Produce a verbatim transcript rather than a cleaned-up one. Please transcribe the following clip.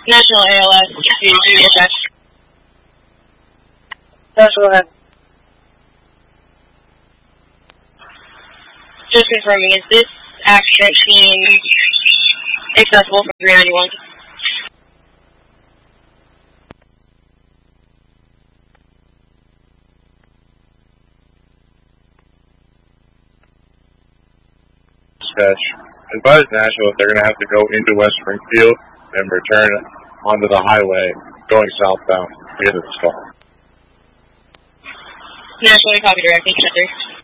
National A L S, check. National head. Just confirming, is this accident team accessible from three ninety-one? Dispatch. Advise Nashville if they're going to have to go into West Springfield and return onto the highway going southbound. Get it stalled. National, copy direct, eight three.